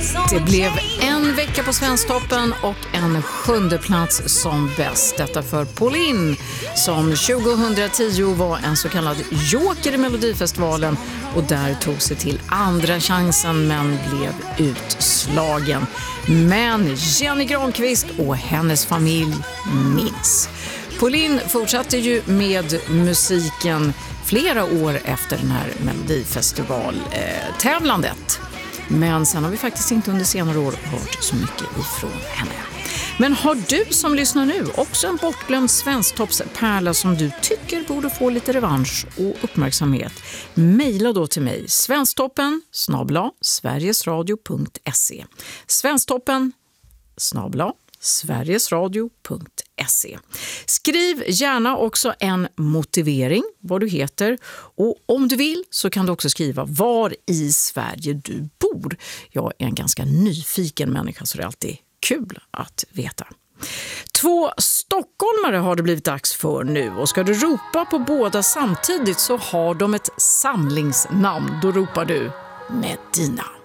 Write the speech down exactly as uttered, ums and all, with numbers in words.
Det blev en vecka på Svensktoppen och en sjunde plats som bäst. Detta för Pauline som tjugohundratio var en så kallad joker i Melodifestivalen och där tog sig till andra chansen men blev utslagen. Men Jenny Granqvist och hennes familj minns. Pauline fortsatte ju med musiken flera år efter den här Melodifestival-tävlandet. Men sen har vi faktiskt inte under senare år hört så mycket ifrån henne. Men har du som lyssnar nu också en bortglömd svensktoppspärla som du tycker borde få lite revansch och uppmärksamhet? Maila då till mig svensktoppen snabel-a sverigesradio punkt se svensktoppen snabel-a sverigesradio punkt se. Skriv gärna också en motivering, vad du heter, och om du vill så kan du också skriva var i Sverige du bor. Jag är en ganska nyfiken människa så det är alltid kul att veta. Två stockholmare har det blivit dags för nu och ska du ropa på båda samtidigt så har de ett samlingsnamn. Då ropar du Medina.